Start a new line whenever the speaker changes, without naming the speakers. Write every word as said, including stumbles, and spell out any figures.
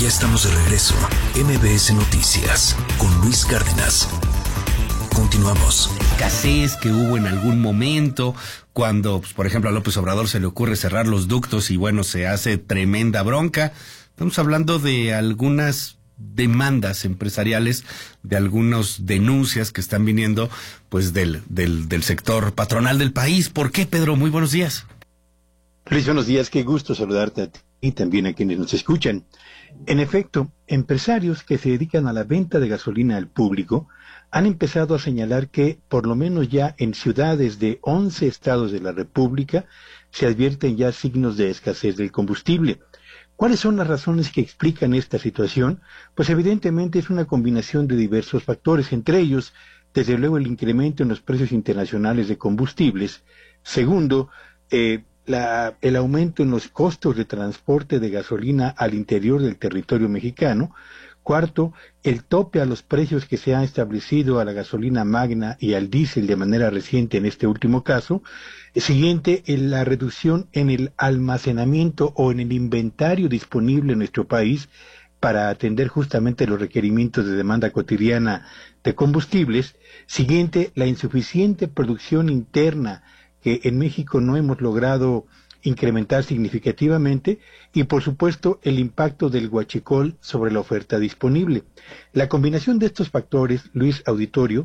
Ya estamos de regreso. M B S Noticias con Luis Cárdenas. Continuamos.
Escasez que hubo en algún momento cuando, pues, por ejemplo, a López Obrador se le ocurre cerrar los ductos y bueno, se hace tremenda bronca. Estamos hablando de algunas demandas empresariales, de algunas denuncias que están viniendo pues del, del, del sector patronal del país. ¿Por qué, Pedro? Muy buenos días.
Luis, buenos días. Qué gusto saludarte a ti y también a quienes nos escuchan. En efecto, empresarios que se dedican a la venta de gasolina al público han empezado a señalar que, por lo menos ya en ciudades de once estados de la República, se advierten ya signos de escasez del combustible. ¿Cuáles son las razones que explican esta situación? Pues evidentemente es una combinación de diversos factores, entre ellos, desde luego, el incremento en los precios internacionales de combustibles. Segundo, eh, La, el aumento en los costos de transporte de gasolina al interior del territorio mexicano. Cuarto, el tope a los precios que se han establecido a la gasolina magna y al diésel de manera reciente en este último caso. Siguiente, la reducción en el almacenamiento o en el inventario disponible en nuestro país para atender justamente los requerimientos de demanda cotidiana de combustibles. Siguiente, la insuficiente producción interna que en México no hemos logrado incrementar significativamente, y por supuesto el impacto del huachicol sobre la oferta disponible. La combinación de estos factores, Luis, auditorio,